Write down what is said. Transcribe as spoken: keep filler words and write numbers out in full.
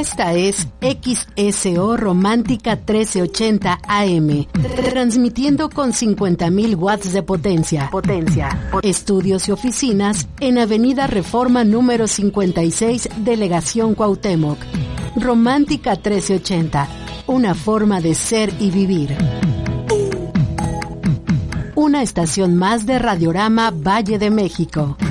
Esta es X S O Romántica trece ochenta A M, transmitiendo con cincuenta mil watts de potencia. Potencia. Estudios y oficinas en Avenida Reforma número cincuenta y seis, Delegación Cuauhtémoc. Romántica trece ochenta, una forma de ser y vivir. Una estación más de Radiorama Valle de México.